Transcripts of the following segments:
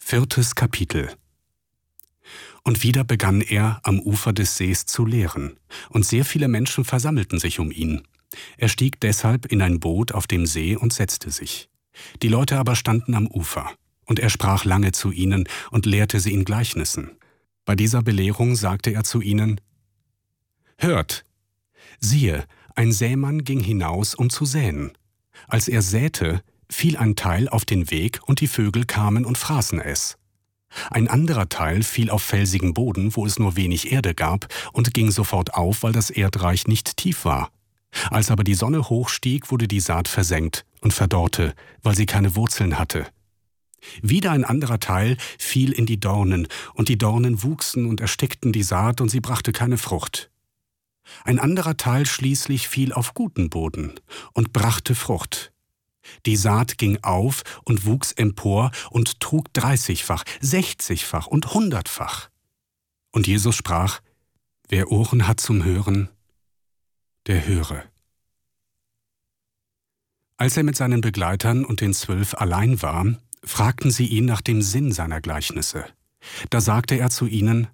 4. Kapitel. Und wieder begann er, am Ufer des Sees zu lehren, und sehr viele Menschen versammelten sich um ihn. Er stieg deshalb in ein Boot auf dem See und setzte sich. Die Leute aber standen am Ufer, und er sprach lange zu ihnen und lehrte sie in Gleichnissen. Bei dieser Belehrung sagte er zu ihnen: Hört, siehe, ein Sämann ging hinaus, um zu säen. Als er säte, fiel ein Teil auf den Weg, und die Vögel kamen und fraßen es. Ein anderer Teil fiel auf felsigen Boden, wo es nur wenig Erde gab, und ging sofort auf, weil das Erdreich nicht tief war. Als aber die Sonne hochstieg, wurde die Saat versenkt und verdorrte, weil sie keine Wurzeln hatte. Wieder ein anderer Teil fiel in die Dornen, und die Dornen wuchsen und erstickten die Saat, und sie brachte keine Frucht. Ein anderer Teil schließlich fiel auf guten Boden und brachte Frucht. Die Saat ging auf und wuchs empor und trug 30-fach, 60-fach und 100-fach. Und Jesus sprach: Wer Ohren hat zum Hören, der höre. Als er mit seinen Begleitern und den 12 allein war, fragten sie ihn nach dem Sinn seiner Gleichnisse. Da sagte er zu ihnen: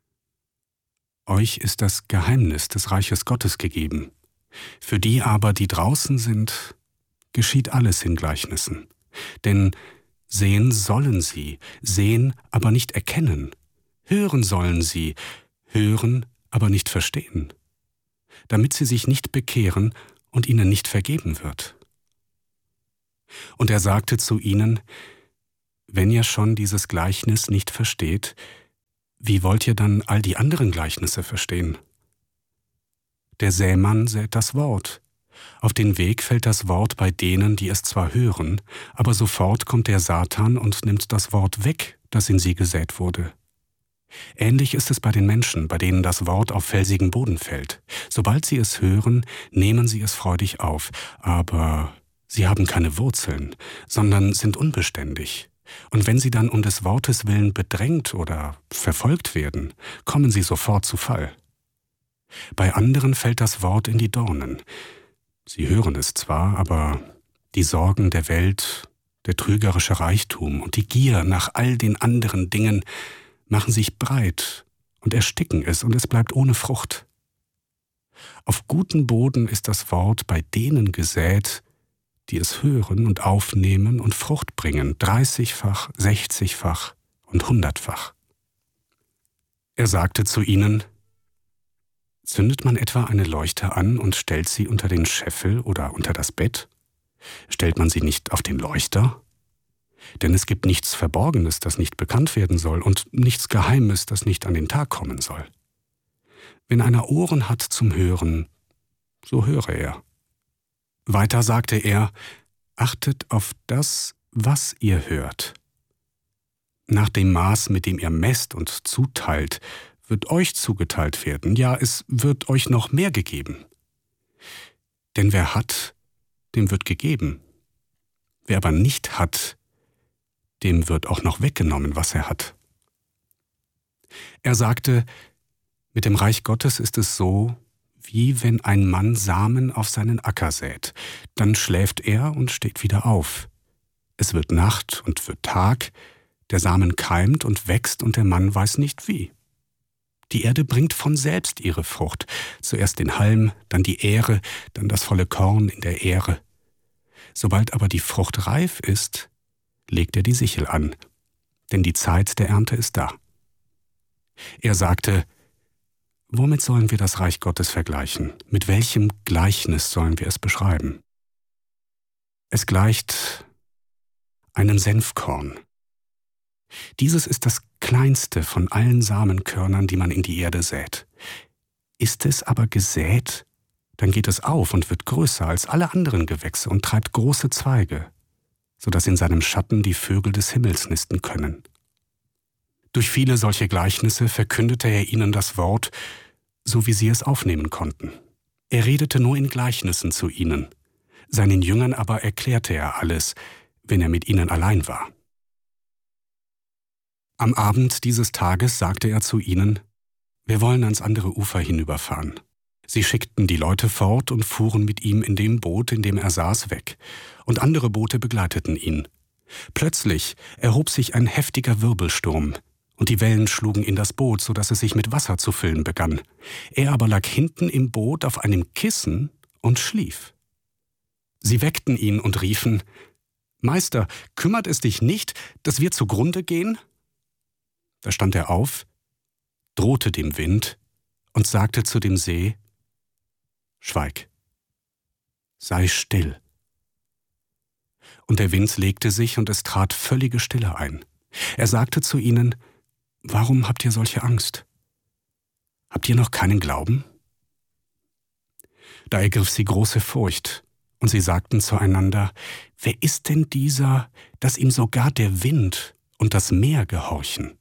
Euch ist das Geheimnis des Reiches Gottes gegeben. Für die aber, die draußen sind, geschieht alles in Gleichnissen. Denn sehen sollen sie, sehen, aber nicht erkennen. Hören sollen sie, hören, aber nicht verstehen. Damit sie sich nicht bekehren und ihnen nicht vergeben wird. Und er sagte zu ihnen: Wenn ihr schon dieses Gleichnis nicht versteht, wie wollt ihr dann all die anderen Gleichnisse verstehen? Der Sämann sät das Wort. Auf den Weg fällt das Wort bei denen, die es zwar hören, aber sofort kommt der Satan und nimmt das Wort weg, das in sie gesät wurde. Ähnlich ist es bei den Menschen, bei denen das Wort auf felsigen Boden fällt. Sobald sie es hören, nehmen sie es freudig auf, aber sie haben keine Wurzeln, sondern sind unbeständig. Und wenn sie dann um des Wortes willen bedrängt oder verfolgt werden, kommen sie sofort zu Fall. Bei anderen fällt das Wort in die Dornen. Sie hören es zwar, aber die Sorgen der Welt, der trügerische Reichtum und die Gier nach all den anderen Dingen machen sich breit und ersticken es, und es bleibt ohne Frucht. Auf guten Boden ist das Wort bei denen gesät, die es hören und aufnehmen und Frucht bringen, 30-fach, 60-fach und 100-fach. Er sagte zu ihnen: Zündet man etwa eine Leuchte an und stellt sie unter den Scheffel oder unter das Bett? Stellt man sie nicht auf den Leuchter? Denn es gibt nichts Verborgenes, das nicht bekannt werden soll, und nichts Geheimes, das nicht an den Tag kommen soll. Wenn einer Ohren hat zum Hören, so höre er. Weiter sagte er: Achtet auf das, was ihr hört. Nach dem Maß, mit dem ihr messt und zuteilt, wird euch zugeteilt werden, ja, es wird euch noch mehr gegeben. Denn wer hat, dem wird gegeben. Wer aber nicht hat, dem wird auch noch weggenommen, was er hat. Er sagte: Mit dem Reich Gottes ist es so, wie wenn ein Mann Samen auf seinen Acker sät. Dann schläft er und steht wieder auf. Es wird Nacht und wird Tag, der Samen keimt und wächst, und der Mann weiß nicht wie. Die Erde bringt von selbst ihre Frucht, zuerst den Halm, dann die Ähre, dann das volle Korn in der Ähre. Sobald aber die Frucht reif ist, legt er die Sichel an, denn die Zeit der Ernte ist da. Er sagte: Womit sollen wir das Reich Gottes vergleichen? Mit welchem Gleichnis sollen wir es beschreiben? Es gleicht einem Senfkorn. Dieses ist das kleinste von allen Samenkörnern, die man in die Erde sät. Ist es aber gesät, dann geht es auf und wird größer als alle anderen Gewächse und treibt große Zweige, sodass in seinem Schatten die Vögel des Himmels nisten können. Durch viele solche Gleichnisse verkündete er ihnen das Wort, so wie sie es aufnehmen konnten. Er redete nur in Gleichnissen zu ihnen. Seinen Jüngern aber erklärte er alles, wenn er mit ihnen allein war. Am Abend dieses Tages sagte er zu ihnen: Wir wollen ans andere Ufer hinüberfahren. Sie schickten die Leute fort und fuhren mit ihm in dem Boot, in dem er saß, weg. Und andere Boote begleiteten ihn. Plötzlich erhob sich ein heftiger Wirbelsturm, und die Wellen schlugen in das Boot, so dass es sich mit Wasser zu füllen begann. Er aber lag hinten im Boot auf einem Kissen und schlief. Sie weckten ihn und riefen: »Meister, kümmert es dich nicht, dass wir zugrunde gehen?« Da stand er auf, drohte dem Wind und sagte zu dem See: »Schweig, sei still.« Und der Wind legte sich, und es trat völlige Stille ein. Er sagte zu ihnen: »Warum habt ihr solche Angst? Habt ihr noch keinen Glauben?« Da ergriff sie große Furcht, und sie sagten zueinander: »Wer ist denn dieser, dass ihm sogar der Wind und das Meer gehorchen?«